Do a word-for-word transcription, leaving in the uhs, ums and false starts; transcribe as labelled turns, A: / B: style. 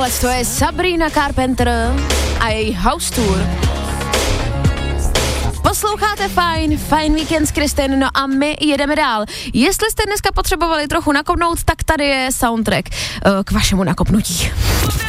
A: to je Sabrina Carpenter a její House Tour. Posloucháte Fajn, Fajn víkend s Kristin, no a my jedeme dál. Jestli jste dneska potřebovali trochu nakopnout, tak tady je soundtrack uh, k vašemu nakopnutí.